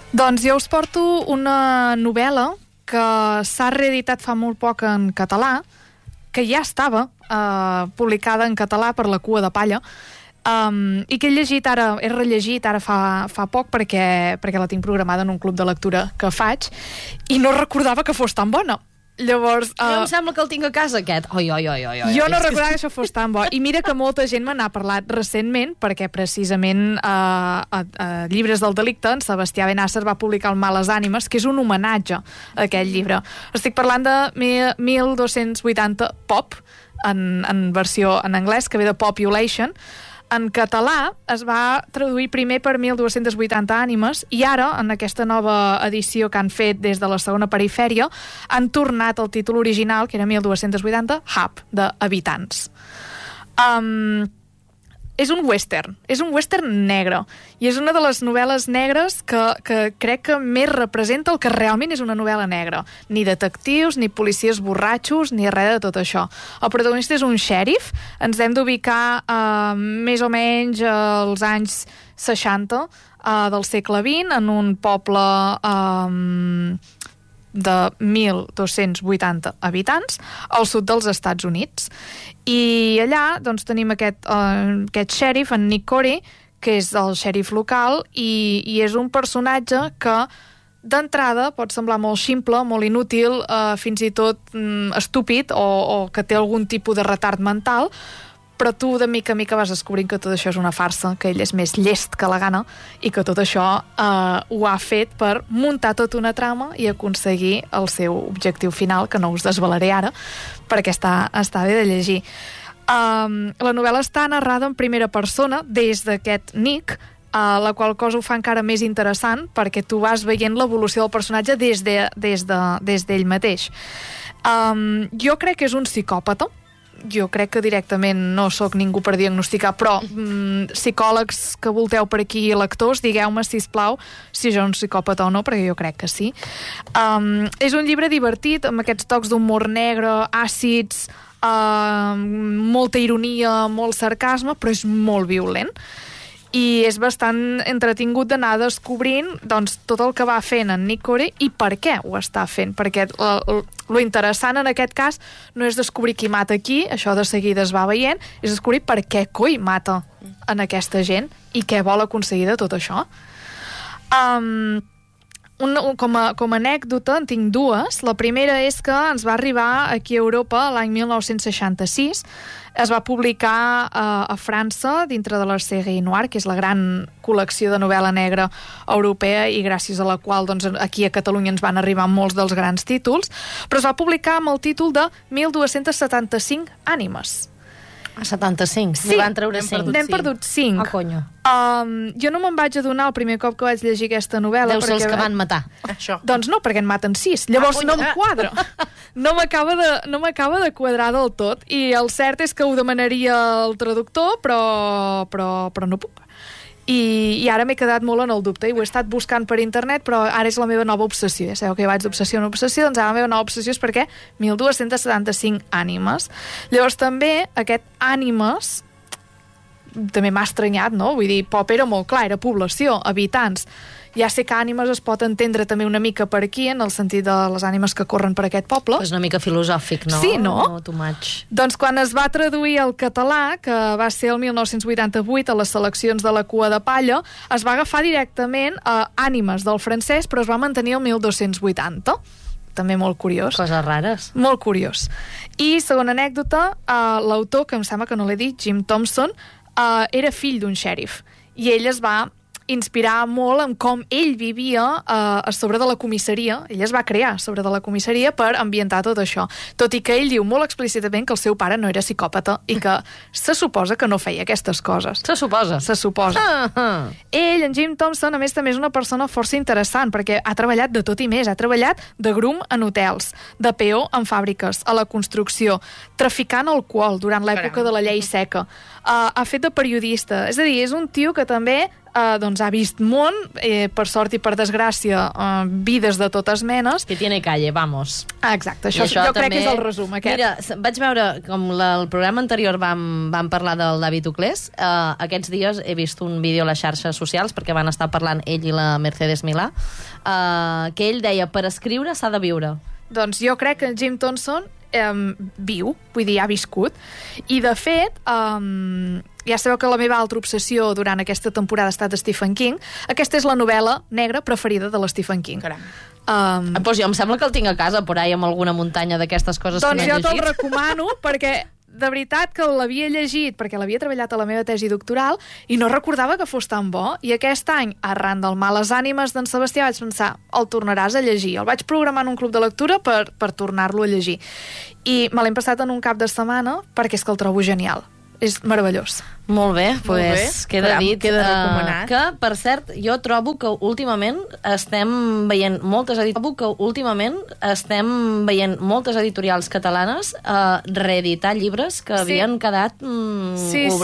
Doncs jo us porto una novel·la que s'ha reeditat fa molt poc en català, que ja estava publicada en català per La Cua de Palla, i que he rellegit ara fa poc perquè la tinc programada en un club de lectura que faig, i no recordava que fos tan bona. Llavors... em sembla que el tinc a casa, aquest. Jo no recordava que això fos tan bo. I mira que molta gent me n'ha parlat recentment, perquè precisament a Llibres del Delicte, en Sebastià Benasser va publicar el Males Ànimes, que és un homenatge a aquest llibre. Estic parlant de 1280 Pop, en versió en anglès, que ve de Population. En català es va traduir primer per 1280 ànimes i ara, en aquesta nova edició que han fet des de la segona perifèria, han tornat al títol original, que era 1280 Hub, d'habitants. És un western negre, i és una de les novel·les negres que crec que més representa el que realment és una novel·la negra. Ni detectius, ni policies borratxos, ni res de tot això. El protagonista és un xèrif, ens hem d'ubicar més o menys als anys 60 del segle XX, en un poble de 1.280 habitants al sud dels Estats Units, i allà doncs tenim aquest xèrif, en Nick Corey, que és el xèrif local, i és un personatge que d'entrada pot semblar molt ximple, molt inútil, fins i tot estúpid, o que té algun tipus de retard mental, però tu de mica en mica vas descobrint que tot això és una farsa, que ell és més llest que la gana, i que tot això ho ha fet per muntar tota una trama i aconseguir el seu objectiu final, que no us desvelaré ara, perquè està bé de llegir. La novel·la està narrada en primera persona des d'aquest Nick, la qual cosa ho fa encara més interessant, perquè tu vas veient l'evolució del personatge des d'ell mateix. Jo crec que és un psicòpata. Jo crec que directament no sóc ningú per diagnosticar, però psicòlegs que volteu per aquí, lectors, digueu-me, sisplau, si jo un psicòpata o no, perquè jo crec que sí. És un llibre divertit, amb aquests tocs d'humor negre, àcids, molta ironia, molt sarcasme, però és molt violent. I és bastant entretingut d'anar descobrint doncs, tot el que va fent en Nick Corey i per què ho està fent, perquè lo interessant en aquest cas no és descobrir qui mata qui, això de seguida es va veient, és descobrir per què coi mata en aquesta gent i què vol aconseguir de tot això. Com a anècdota en tinc dues. La primera és que ens va arribar aquí a Europa l'any 1966. Es va publicar a França dintre de la Série Noire, que és la gran col·lecció de novel·la negra europea i gràcies a la qual doncs, aquí a Catalunya ens van arribar molts dels grans títols, però es va publicar amb el títol de 1275 ànimes. A 75? Sí, van treure 5. N'hem perdut 5. Oh, conyo. Jo no me'n vaig adonar el primer cop que vaig llegir aquesta novel·la. Deu ser els que van matar. Això. Doncs no, perquè en maten 6. Llavors no em quadra. No m'acaba de quadrar del tot. I el cert és que ho demanaria el traductor, però no puc. I ara m'he quedat molt en el dubte i ho he estat buscant per internet, però ara és la meva nova obsessió. Ja sabeu que jo vaig d'obsessió en obsessió, doncs ara la meva nova obsessió és perquè 1275 ànimes. Llavors també aquest ànimes també m'ha estranyat, no? Vull dir, Pop era molt clar, era població, habitants. Ja sé que ànimes es pot entendre també una mica per aquí, en el sentit de les ànimes que corren per aquest poble. És una mica filosòfic, no? Sí, no? No, too much. Doncs quan es va traduir al català, que va ser el 1988 a les seleccions de La Cua de Palla, es va agafar directament a ànimes del francès, però es va mantenir el 1280. També molt curiós. Coses rares. Molt curiós. I, segona anècdota, l'autor, que em sembla que no l'he dit, Jim Thompson, era fill d'un xèrif. I ell es va inspirar molt en com ell vivia a sobre de la comissaria. Ell es va crear a sobre de la comissaria per ambientar tot això. Tot i que ell diu molt explícitament que el seu pare no era psicòpata i que se suposa que no feia aquestes coses. Se suposa. Se suposa. Ell, en Jim Thompson, a més, també és una persona força interessant perquè ha treballat de tot i més. Ha treballat de grum en hotels, de peó en fàbriques, a la construcció, traficant alcohol durant l'època de la llei seca. Ha fet de periodista. És a dir, és un tio que també doncs ha vist món, per sort i per desgràcia, vides de totes menes. Que tiene calle, vamos. Exacte, això jo crec que és el resum aquest. Mira, vaig veure, com el programa anterior vam parlar del David Uclés, aquests dies he vist un vídeo a les xarxes socials, perquè van estar parlant ell i la Mercedes Milà, que ell deia, per escriure s'ha de viure. Doncs jo crec que Jim Thompson viu, vull dir, ha viscut, i de fet ja sabeu que la meva altra obsessió durant aquesta temporada ha estat Stephen King. Aquesta és la novel·la negra preferida de l'Stephen King. Pues jo em sembla que el tinc a casa por ahí amb alguna muntanya d'aquestes coses doncs que m'he jo te'l llegit. recomano perquè de veritat que l'havia llegit perquè l'havia treballat a la meva tesi doctoral i no recordava que fos tan bo, i aquest any, arran del Males ànimes d'en Sebastià, vaig pensar, el tornaràs a llegir. El vaig programar en un club de lectura per tornar-lo a llegir. I me l'hem passat en un cap de setmana perquè és que el trobo genial. És meravellós. Molt bé, pues queda dit. Queda recomanat. Que, per cert, jo trobo que últimament estem veient moltes editorials catalanes reeditar llibres que havien quedat